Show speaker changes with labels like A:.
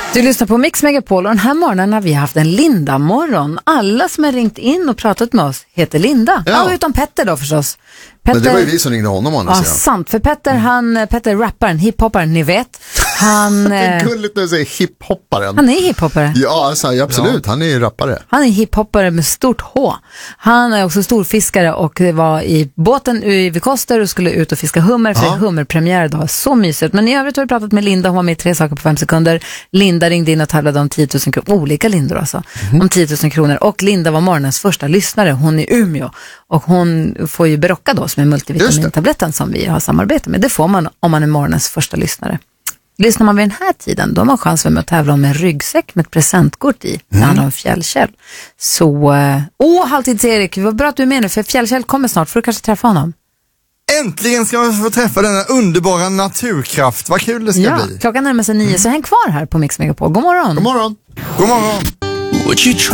A: Du lyssnar på Mix Megapol och den här morgonen har vi haft en Linda-morgon. Alla som har ringt in och pratat med oss heter Linda. Ja, utom Petter då förstås. Petter,
B: men det var ju vi som ringde honom.
A: Ja, sant. För Petter, Petter rapparen, hiphopparen, ni vet. Han,
B: det är gulligt när du säger hiphopparen.
A: Han är hiphoppare.
B: Ja, alltså, absolut. Ja. Han är ju rappare.
A: Han är hiphoppare med stort H. Han är också storfiskare och var i båten vid Koster och skulle ut och fiska hummer för hummerpremiär idag. Så mysigt. Men i övrigt har vi pratat med Linda. Hon var med i 3 saker på 5 sekunder. Linda ringde in och tävlade om 10 000 kronor. Olika Lindor alltså. Om 10 000 kronor. Och Linda var morgonens första lyssnare. Hon är i Umeå. Och hon får ju Berocca då som är multivitamintabletten som vi har samarbete med. Det får man om man är morgonens första lyssnare. Lyssnar man vid den här tiden, då har man chans med att tävla om en ryggsäck med ett presentkort i. När han har Fjällkäll. Så, halvtids-Erik, vad bra att du är med nu, för Fjällkäll kommer snart, för du kanske träffa honom.
C: Äntligen ska man få träffa denna underbara naturkraft. Vad kul det ska bli.
A: Klockan närmar sig 9, så häng kvar här på Mix Megapol. God morgon.
B: God morgon.
C: God morgon.